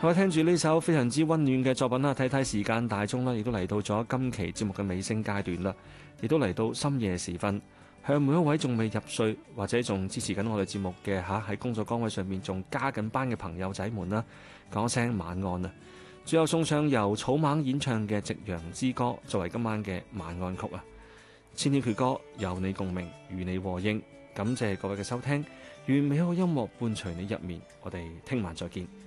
好，聽住呢首非常之溫暖嘅作品啦，睇睇時間大鐘啦，亦都嚟到咗今期節目嘅尾聲階段啦，亦都嚟到深夜時分，向每一位仲未入睡或者仲支持緊我哋節目嘅喺工作崗位上面仲加緊班嘅朋友仔們啦，講聲晚安啊！最後送上由草蜢演唱嘅《夕陽之歌》作為今晚嘅晚安曲啊！千千闕歌，有你共鳴，與你和應，感謝各位嘅收聽，願美好嘅音樂伴隨你入眠，我哋聽晚再見。